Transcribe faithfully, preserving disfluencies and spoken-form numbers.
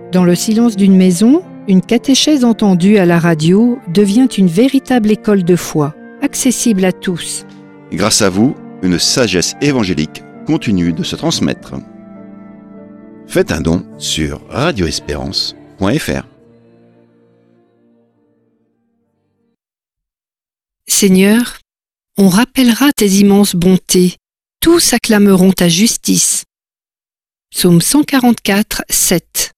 Dans le silence d'une maison, une catéchèse entendue à la radio devient une véritable école de foi, accessible à tous. Grâce à vous, une sagesse évangélique continue de se transmettre. Faites un don sur radio espérance point f r. Seigneur, on rappellera tes immenses bontés, tous acclameront ta justice. Psaume cent quarante-quatre, sept.